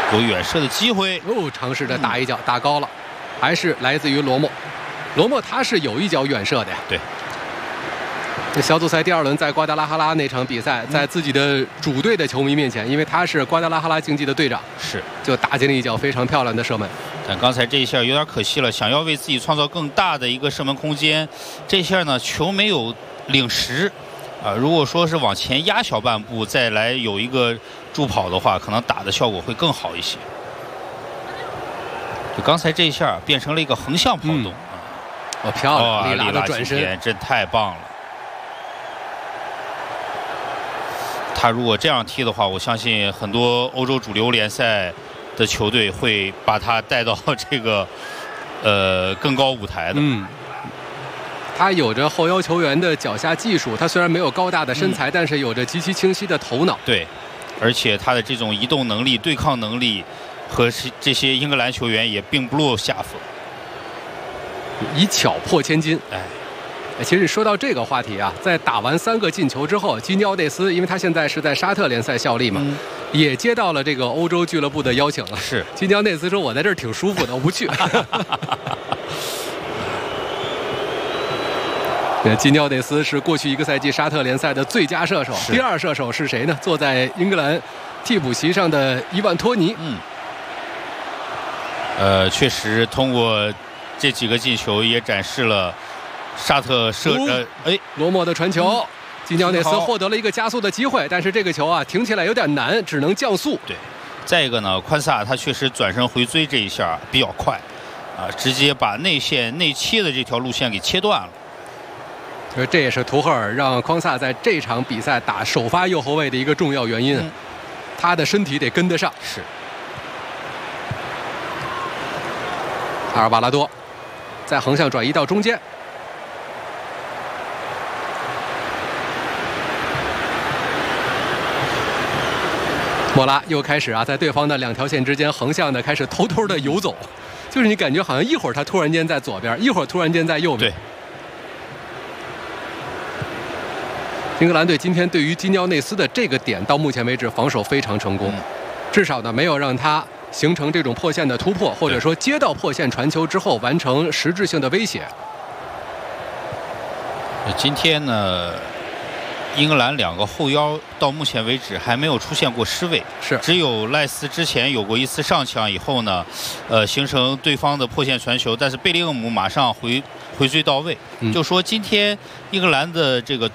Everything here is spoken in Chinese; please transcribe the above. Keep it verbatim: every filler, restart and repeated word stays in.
有远射的机会。 哦，尝试着打一脚，打高了，还是来自于罗莫。罗莫他是有一脚远射的呀。 对。 这小组赛第二轮在瓜达拉哈拉那场比赛，在自己的主队的球迷面前，因为他是瓜达拉哈拉竞技的队长， 是就打进了一脚非常漂亮的射门。 但刚才这一下有点可惜了，想要为自己创造更大的一个射门空间，这下呢球没有领实啊。如果说是往前压小半步，再来有一个助跑的话，可能打的效果会更好一些。就刚才这一下变成了一个横向跑动，嗯、 哦，漂亮！ 哦， 利拉的转身真太棒了。他如果这样踢的话，我相信很多欧洲主流联赛的球队会把他带到这个呃更高舞台的。 嗯，他有着后腰球员的脚下技术，他虽然没有高大的身材，嗯、但是有着极其清晰的头脑。 对，而且他的这种移动能力、对抗能力和这些英格兰球员也并不落下风。 以巧破千金， 哎。 其实说到这个话题啊，在打完三个进球之后，基尼奥内斯，因为他现在是在沙特联赛效力嘛，嗯、也接到了这个欧洲俱乐部的邀请了。 是， 基尼奥内斯说：“我在这儿挺舒服的，我不去。”基尼奥内斯是过去一个赛季沙特联赛的最佳射手，第二射手是谁呢？坐在英格兰替补席上的伊万托尼。 嗯，呃，确实通过这几个进球也展示了。沙特射呃哎， 罗莫的传球，嗯、基尼奥内斯获得了一个加速的机会，但是这个球啊停起来有点难，只能降速。 对，再一个呢，宽萨他确实转身回追这一下比较快，啊，直接把内线内切的这条路线给切断了。 所以这也是图赫尔让匡萨在这场比赛打首发右后卫的一个重要原因，嗯、他的身体得跟得上。 是。 阿尔瓦拉多在横向转移到中间。莫拉又开始啊，在对方的两条线之间横向的开始偷偷的游走，就是你感觉好像一会儿他突然间在左边，一会儿突然间在右边。 对。 英格兰队今天对于基尼奥内斯的这个点，到目前为止防守非常成功，嗯、至少呢没有让他形成这种破线的突破，或者说接到破线传球之后完成实质性的威胁。 今天呢？英格兰两个后腰到目前为止还没有出现过失位， 是只有赖斯之前有过一次上抢以后呢，呃，形成对方的破线传球，但是贝林厄姆马上回回追到位，嗯、就说今天英格兰的这个